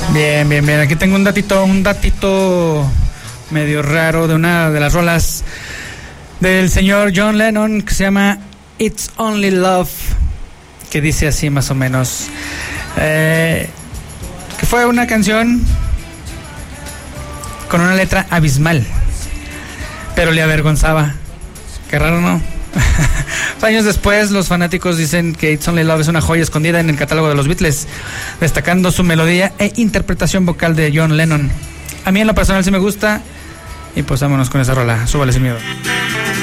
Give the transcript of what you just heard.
Bien. Aquí tengo un datito medio raro de una de las rolas del señor John Lennon que se llama It's Only Love, que dice así más o menos. Que fue una canción con una letra abismal, pero le avergonzaba. Qué raro, ¿no? Años después, los fanáticos dicen que It's Only Love es una joya escondida en el catálogo de los Beatles, destacando su melodía e interpretación vocal de John Lennon. A mí en lo personal sí me gusta, y pues vámonos con esa rola. Súbale sin miedo.